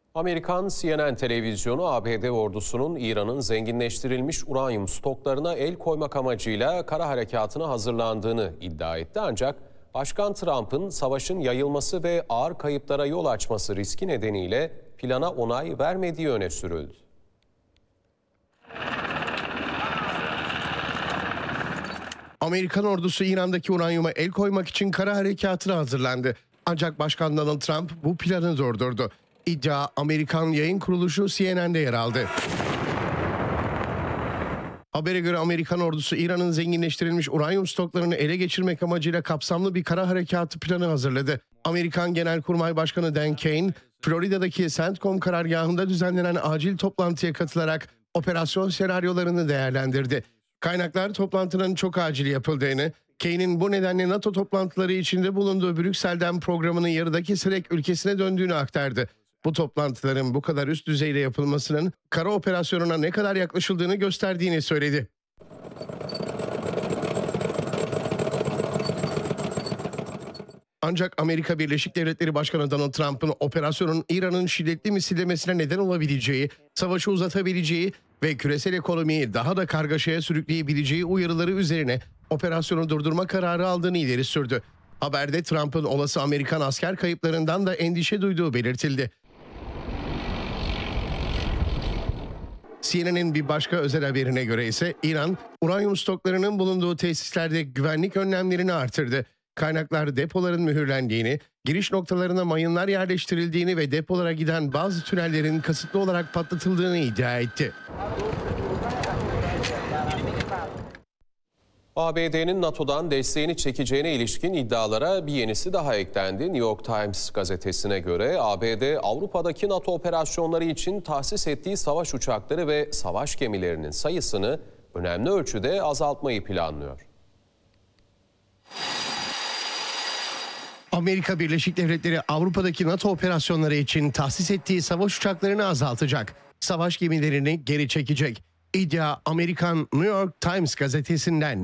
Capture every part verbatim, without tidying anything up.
Amerikan C N N televizyonu A B D ordusunun İran'ın zenginleştirilmiş uranyum stoklarına el koymak amacıyla kara harekatına hazırlandığını iddia etti. Ancak Başkan Trump'ın savaşın yayılması ve ağır kayıplara yol açması riski nedeniyle plana onay vermediği öne sürüldü. Amerikan ordusu İran'daki uranyuma el koymak için kara harekatına hazırlandı. Ancak Başkan Donald Trump bu planı durdurdu. İddia Amerikan yayın kuruluşu C N N'de yer aldı. Habere göre Amerikan ordusu İran'ın zenginleştirilmiş uranyum stoklarını ele geçirmek amacıyla kapsamlı bir kara harekatı planı hazırladı. Amerikan Genelkurmay Başkanı Dan Kane, Florida'daki CENTCOM karargahında düzenlenen acil toplantıya katılarak operasyon senaryolarını değerlendirdi. Kaynaklar toplantının çok acil yapıldığını, Kane'in bu nedenle NATO toplantıları içinde bulunduğu Brüksel'den programının yarıda keserek ülkesine döndüğünü aktardı. Bu toplantıların bu kadar üst düzeyde yapılmasının kara operasyonuna ne kadar yaklaşıldığını gösterdiğini söyledi. Ancak Amerika Birleşik Devletleri Başkanı Donald Trump'ın operasyonun İran'ın şiddetli misillemesine neden olabileceği, savaşı uzatabileceği ve küresel ekonomiyi daha da kargaşaya sürükleyebileceği uyarıları üzerine operasyonu durdurma kararı aldığını ileri sürdü. Haberde Trump'ın olası Amerikan asker kayıplarından da endişe duyduğu belirtildi. C N N'in bir başka özel haberine göre ise İran, uranyum stoklarının bulunduğu tesislerde güvenlik önlemlerini artırdı. Kaynaklar depoların mühürlendiğini, giriş noktalarına mayınlar yerleştirildiğini ve depolara giden bazı tünellerin kasıtlı olarak patlatıldığını iddia etti. A B D'nin NATO'dan desteğini çekeceğine ilişkin iddialara bir yenisi daha eklendi. New York Times gazetesine göre A B D Avrupa'daki NATO operasyonları için tahsis ettiği savaş uçakları ve savaş gemilerinin sayısını önemli ölçüde azaltmayı planlıyor. Amerika Birleşik Devletleri Avrupa'daki NATO operasyonları için tahsis ettiği savaş uçaklarını azaltacak. Savaş gemilerini geri çekecek. İddia Amerikan New York Times gazetesinden.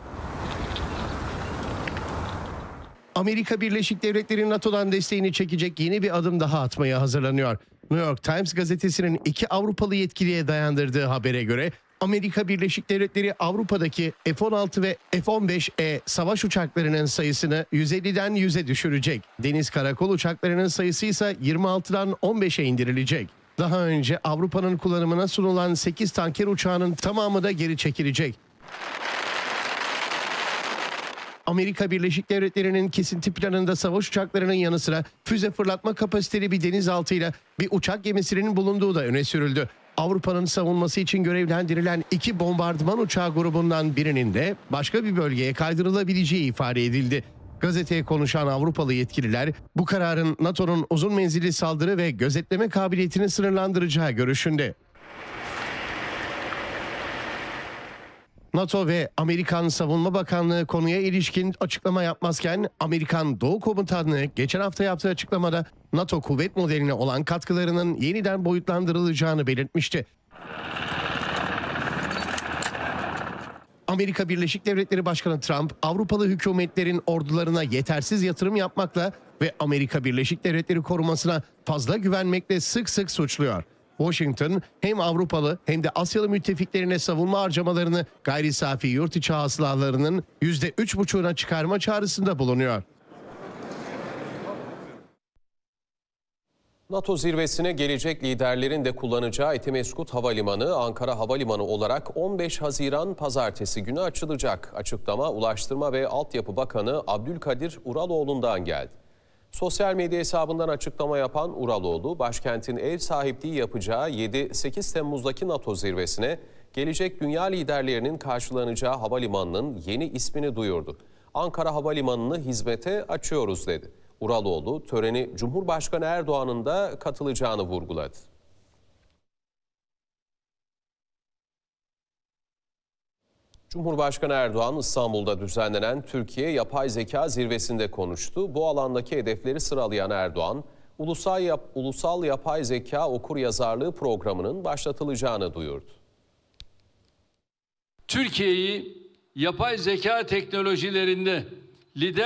Amerika Birleşik Devletleri NATO'dan desteğini çekecek yeni bir adım daha atmaya hazırlanıyor. New York Times gazetesinin iki Avrupalı yetkiliye dayandırdığı habere göre Amerika Birleşik Devletleri Avrupa'daki F on altı ve F on beş E savaş uçaklarının sayısını yüz elliden yüze düşürecek. Deniz karakol uçaklarının sayısı ise yirmi altıdan on beşe indirilecek. Daha önce Avrupa'nın kullanımına sunulan sekiz tanker uçağının tamamı da geri çekilecek. Amerika Birleşik Devletleri'nin kesinti planında savaş uçaklarının yanı sıra füze fırlatma kapasiteli bir denizaltıyla bir uçak gemisinin bulunduğu da öne sürüldü. Avrupa'nın savunması için görevlendirilen iki bombardıman uçağı grubundan birinin de başka bir bölgeye kaydırılabileceği ifade edildi. Gazeteye konuşan Avrupalı yetkililer bu kararın NATO'nun uzun menzilli saldırı ve gözetleme kabiliyetini sınırlandıracağı görüşünde. NATO ve Amerikan Savunma Bakanlığı konuya ilişkin açıklama yapmazken Amerikan Doğu Komutanlığı geçen hafta yaptığı açıklamada NATO kuvvet modeline olan katkılarının yeniden boyutlandırılacağını belirtmişti. Amerika Birleşik Devletleri Başkanı Trump, Avrupalı hükümetlerin ordularına yetersiz yatırım yapmakla ve Amerika Birleşik Devletleri korumasına fazla güvenmekle sık sık suçluyor. Washington hem Avrupalı hem de Asyalı müttefiklerine savunma harcamalarını gayri safi yurt içi hasılalarının yüzde üç buçuğuna çıkarma çağrısında bulunuyor. NATO zirvesine gelecek liderlerin de kullanacağı Etimeskut Havalimanı, Ankara Havalimanı olarak on beş Haziran Pazartesi günü açılacak. Açıklama Ulaştırma ve Altyapı Bakanı Abdülkadir Uraloğlu'ndan geldi. Sosyal medya hesabından açıklama yapan Uraloğlu, başkentin ev sahipliği yapacağı yedi sekiz Temmuz'daki NATO zirvesine gelecek dünya liderlerinin karşılanacağı havalimanının yeni ismini duyurdu. Ankara Havalimanı'nı hizmete açıyoruz dedi. Uraloğlu, töreni Cumhurbaşkanı Erdoğan'ın da katılacağını vurguladı. Cumhurbaşkanı Erdoğan, İstanbul'da düzenlenen Türkiye Yapay Zeka Zirvesi'nde konuştu. Bu alandaki hedefleri sıralayan Erdoğan, Ulusal, Yap Ulusal Yapay Zeka Okuryazarlığı programının başlatılacağını duyurdu. Türkiye'yi yapay zeka teknolojilerinde lider